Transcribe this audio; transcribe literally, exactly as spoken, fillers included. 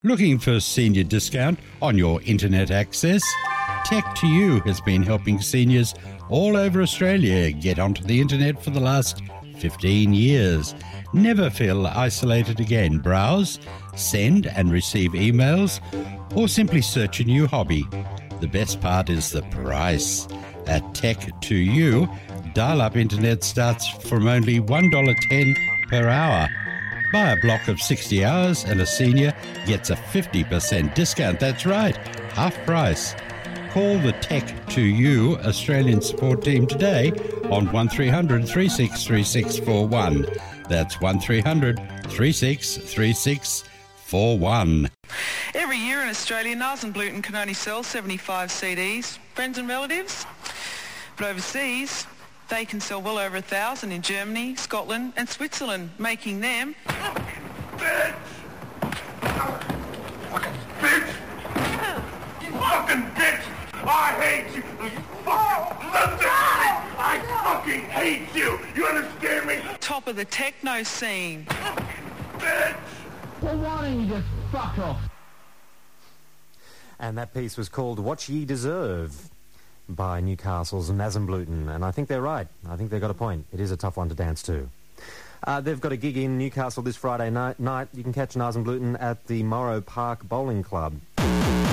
Looking for senior discount on your internet access? Tech to You has been helping seniors all over Australia get onto the internet for the last fifteen years. Never feel isolated again. Browse, send and receive emails, or simply search a new hobby. The best part is the price. At Tech to You, dial-up internet starts from only one dollar ten per hour. Buy a block of sixty hours and a senior gets a fifty percent discount. That's right, half price. Call the Tech to You Australian support team today on one three hundred, three six three six four one. That's one three hundred, three six three six four one. Every year in Australia, Nasenbluten can only sell seventy-five C Ds. Friends and relatives? But overseas, they can sell well over a thousand in Germany, Scotland and Switzerland, making them... Bitch! Fucking bitch! You fucking bitch! I hate you! Fucking listen! I fucking hate you! You understand me? Top of the techno scene. Bitch! Well, why don't you just fuck off? And that piece was called What Ye Deserve by Newcastle's Nasenbluten, and I think they're right. I think they've got a point. It is a tough one to dance to. Uh, they've got a gig in Newcastle this Friday night. night. You can catch Nasenbluten at the Morrow Park Bowling Club.